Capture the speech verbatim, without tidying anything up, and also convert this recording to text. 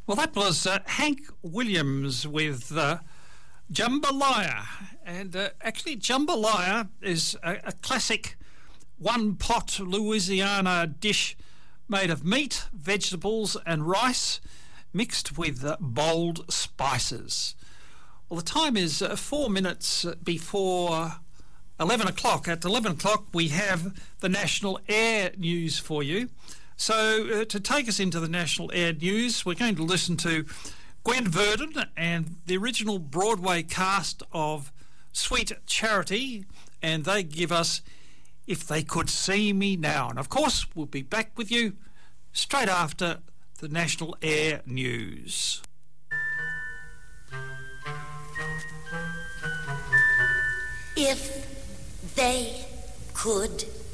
Well, that was uh, Hank Williams with uh, Jambalaya. And uh, actually, Jambalaya is a, a classic one-pot Louisiana dish made of meat, vegetables and rice mixed with uh, bold spices. Well, the time is uh, four minutes before eleven o'clock. At eleven o'clock, we have the National Air News for you. So uh, to take us into the National Air News, we're going to listen to Gwen Verdon and the original Broadway cast of Sweet Charity, and they give us If They Could See Me Now. And of course, we'll be back with you straight after the National Air News. If they could